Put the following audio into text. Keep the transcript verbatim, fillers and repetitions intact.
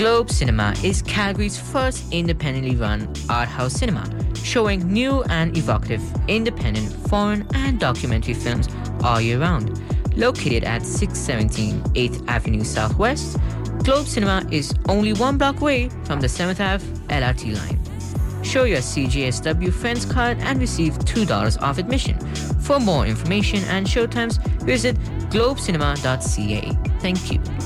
Globe Cinema is Calgary's first independently run art house cinema, showing new and evocative independent foreign and documentary films all year round. Located at six seventeen eighth Avenue Southwest, Globe Cinema is only one block away from the seventh Avenue L R T line. Show your C J S W Friends card and receive two dollars off admission. For more information and showtimes, visit globe cinema dot c a. Thank you.